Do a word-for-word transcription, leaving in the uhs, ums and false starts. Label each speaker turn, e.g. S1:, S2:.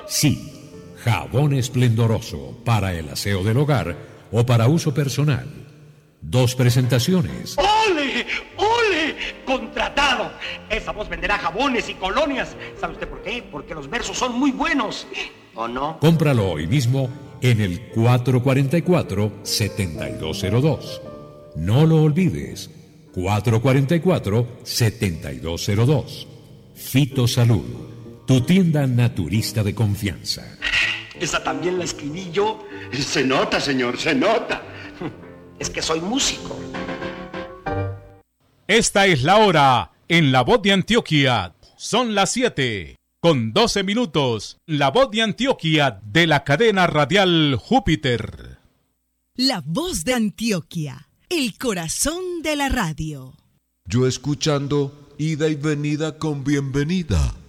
S1: Sí, jabón esplendoroso para el aseo del hogar o para uso personal. Dos presentaciones.
S2: ¡Ole! ¡Ole! ¡Contratado! Esa voz venderá jabones y colonias. ¿Sabe usted por qué? Porque los versos son muy buenos. ¿O no?
S1: Cómpralo hoy mismo en el cuatro cuatro cuatro, siete dos cero dos. No lo olvides. cuatro cuatro cuatro, siete dos cero dos. Fitosalud, tu tienda naturista de confianza.
S2: Esa también la escribí yo.
S3: Se nota, señor, se nota.
S2: Es que soy músico.
S4: Esta es la hora en La Voz de Antioquia. Son las siete con doce minutos. La Voz de Antioquia de la cadena radial Júpiter.
S5: La Voz de Antioquia, el corazón de la radio.
S6: Yo escuchando ida y venida con bienvenida.